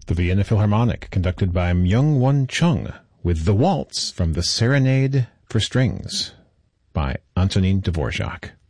The Vienna Philharmonic, conducted by Myung-Won Chung, with the waltz from the Serenade for Strings by Antonin Dvorak.